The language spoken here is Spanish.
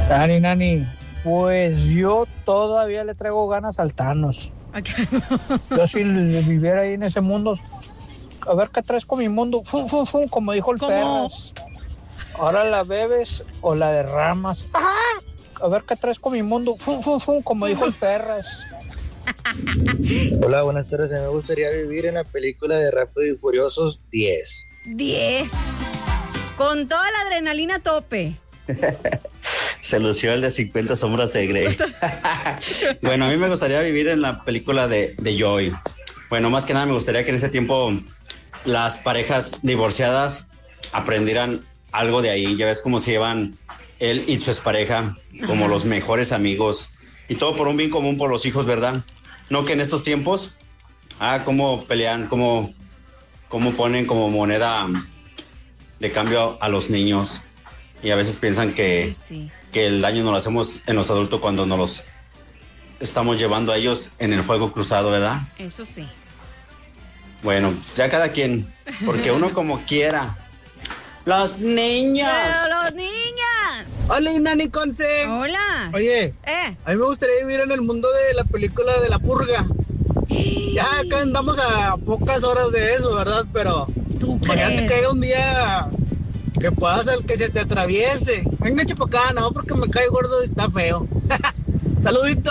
Nani, pues yo todavía le traigo ganas al Thanos. Yo si viviera ahí en ese mundo, a ver qué traes con mi mundo, fum, fum, fum, como dijo el Ferras. Ahora la bebes o la derramas. ¡Ajá! A ver qué traes con mi mundo, fum, fum, fum, como dijo el Ferras. Hola, buenas tardes. A mí me gustaría vivir en la película de Rápido y Furiosos 10. 10. Con toda la adrenalina a tope. Se lució el de 50 sombras de Grey. Bueno, a mí me gustaría vivir en la película de Joy. Bueno, más que nada me gustaría que en ese tiempo las parejas divorciadas aprendieran algo de ahí. Ya ves cómo se llevan él y su expareja como los mejores amigos. Y todo por un bien común, por los hijos, ¿verdad? No que en estos tiempos, cómo pelean, cómo ponen como moneda de cambio a los niños. Y a veces piensan que el daño no lo hacemos en los adultos cuando nos los estamos llevando a ellos en el fuego cruzado, ¿verdad? Eso sí. Bueno, ya cada quien, porque uno como quiera. ¡Los niños! ¡Pero los niñas! Hola, Nani Conce. Hola. Oye, a mí me gustaría vivir en el mundo de la película de La Purga. Ya acá andamos a pocas horas de eso, ¿verdad? Pero imagínate que haya un día que puedas el que se te atraviese. Venga, para acá, no, porque me cae gordo y está feo. Saludito.